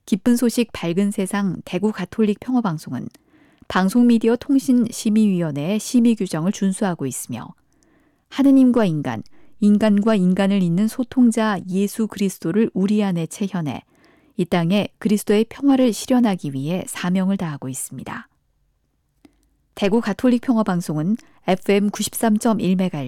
기쁜 소식 밝은 세상 대구 가톨릭 평화방송은 방송미디어 통신심의위원회의 심의 규정을 준수하고 있으며 하느님과 인간, 인간과 인간을 잇는 소통자 예수 그리스도를 우리 안에 체현해 이 땅에 그리스도의 평화를 실현하기 위해 사명을 다하고 있습니다. 대구 가톨릭 평화방송은 FM 93.1MHz